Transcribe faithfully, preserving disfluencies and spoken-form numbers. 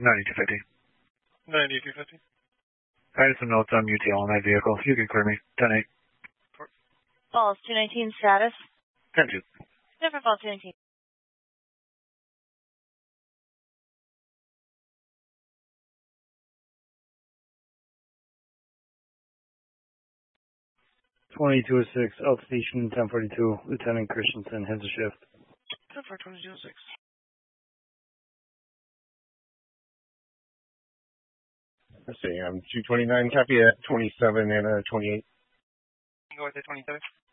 ninety-two fifty. ninety-two fifty. I had some notes on U T L on that vehicle. You can clear me. ten eight. Falls two nineteen status. ten two. Different Falls two nineteen. twenty-two oh six, outstation ten forty-two, Lieutenant Christensen, heads of shift. ten four twenty-two oh six. Let's see, I'm two twenty-nine, copy at twenty-seven and uh, twenty-eight. Go with the twenty-seven.